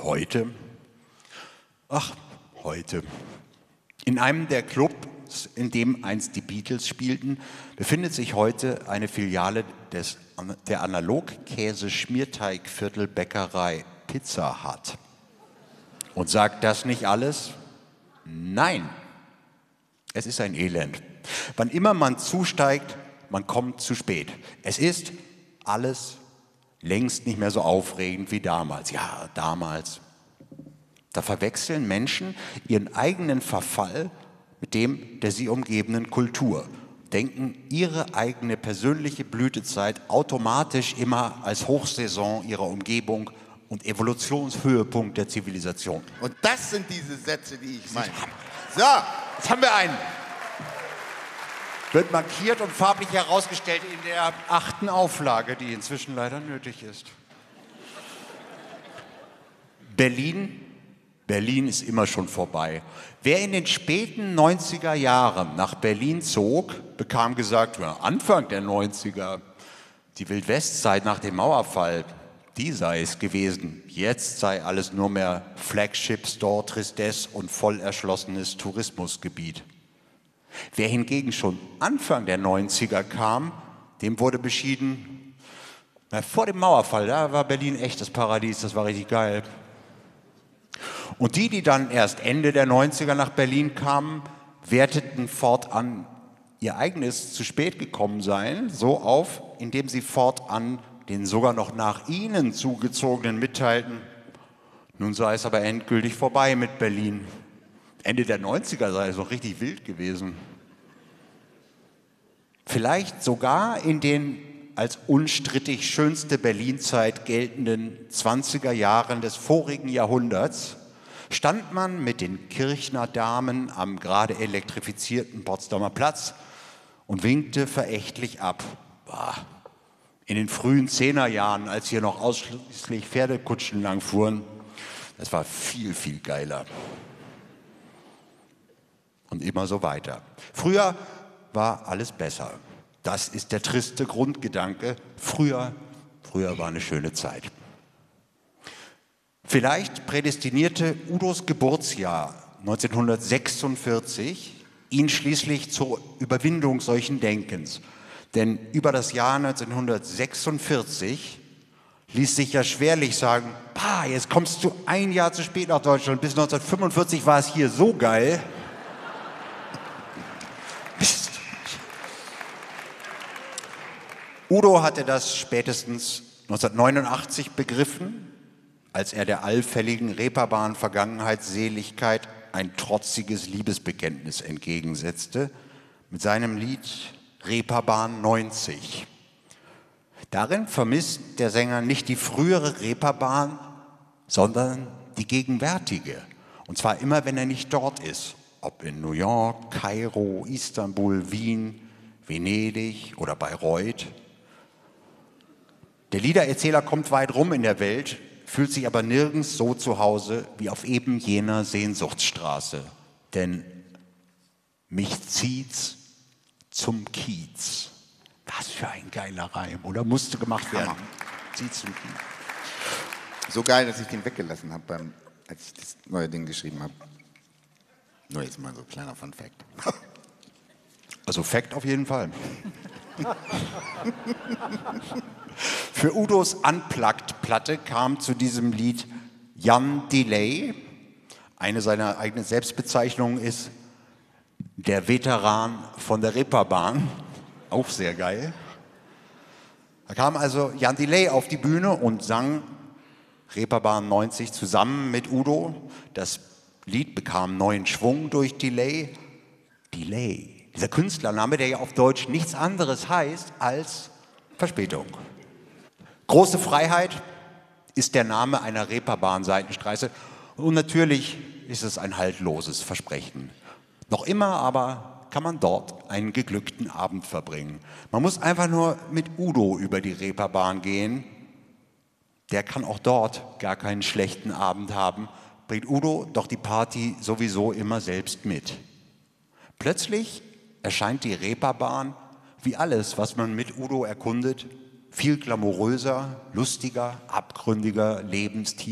Und heute? Ach, heute. In einem der Clubs, in dem einst die Beatles spielten, befindet sich heute eine Filiale der Analog-Käse-Schmierteig-Viertelbäckerei Pizza Hut. Und sagt das nicht alles? Nein, es ist ein Elend. Wann immer man zusteigt, man kommt zu spät. Es ist alles längst nicht mehr so aufregend wie damals. Ja, damals. Da verwechseln Menschen ihren eigenen Verfall mit dem der sie umgebenden Kultur, denken ihre eigene persönliche Blütezeit automatisch immer als Hochsaison ihrer Umgebung und Evolutionshöhepunkt der Zivilisation. Und das sind diese Sätze, die ich meine. So, jetzt haben wir einen. Wird markiert und farblich herausgestellt in der 8. Auflage, die inzwischen leider nötig ist. Berlin ist immer schon vorbei. Wer in den späten 90er Jahren nach Berlin zog, bekam gesagt, ja, Anfang der 90er, die Wildwestzeit nach dem Mauerfall, die sei es gewesen. Jetzt sei alles nur mehr Flagship Store, Tristesse und voll erschlossenes Tourismusgebiet. Wer hingegen schon Anfang der 90er kam, dem wurde beschieden, vor dem Mauerfall, da war Berlin echt das Paradies, das war richtig geil. Und die dann erst Ende der 90er nach Berlin kamen, werteten fortan ihr eigenes zu spät gekommen sein so auf, indem sie fortan den sogar noch nach ihnen zugezogenen mitteilten, nun sei es aber endgültig vorbei mit Berlin. Ende der 90er sei es noch richtig wild gewesen. Vielleicht sogar in den als unstrittig schönste Berlinzeit geltenden 20er Jahren des vorigen Jahrhunderts stand man mit den Kirchner Damen am gerade elektrifizierten Potsdamer Platz und winkte verächtlich ab. Bah. In den frühen 10er Jahren, als hier noch ausschließlich Pferdekutschen langfuhren, das war viel, viel geiler. Und immer so weiter. Früher war alles besser. Das ist der triste Grundgedanke. Früher war eine schöne Zeit. Vielleicht prädestinierte Udos Geburtsjahr 1946 ihn schließlich zur Überwindung solchen Denkens. Denn über das Jahr 1946 ließ sich ja schwerlich sagen, jetzt kommst du ein Jahr zu spät nach Deutschland, bis 1945 war es hier so geil. Udo hatte das spätestens 1989 begriffen, als er der allfälligen Reeperbahn-Vergangenheitsseligkeit ein trotziges Liebesbekenntnis entgegensetzte mit seinem Lied Reeperbahn 90. Darin vermisst der Sänger nicht die frühere Reeperbahn, sondern die gegenwärtige. Und zwar immer, wenn er nicht dort ist. Ob in New York, Kairo, Istanbul, Wien, Venedig oder Bayreuth. Der Liedererzähler kommt weit rum in der Welt, fühlt sich aber nirgends so zu Hause wie auf eben jener Sehnsuchtsstraße. Denn mich zieht's zum Kiez. Was für ein geiler Reim, oder? Musste gemacht werden. Zieht's zum Kiez. So geil, dass ich den weggelassen habe, als ich das neue Ding geschrieben habe. Nur jetzt mal so ein kleiner Fun-Fact. Also Fact auf jeden Fall. Für Udos Unplugged-Platte kam zu diesem Lied Jan Delay. Eine seiner eigenen Selbstbezeichnungen ist der Veteran von der Reeperbahn. Auch sehr geil. Da kam also Jan Delay auf die Bühne und sang Reeperbahn 90 zusammen mit Udo. Das Lied bekam neuen Schwung durch Delay. Delay, dieser Künstlername, der ja auf Deutsch nichts anderes heißt als Verspätung. Große Freiheit ist der Name einer Reeperbahn-Seitenstraße und natürlich ist es ein haltloses Versprechen. Noch immer aber kann man dort einen geglückten Abend verbringen. Man muss einfach nur mit Udo über die Reeperbahn gehen. Der kann auch dort gar keinen schlechten Abend haben. Bringt Udo doch die Party sowieso immer selbst mit. Plötzlich erscheint die Reeperbahn, wie alles, was man mit Udo erkundet, viel glamouröser, lustiger, abgründiger, lebenstiefer.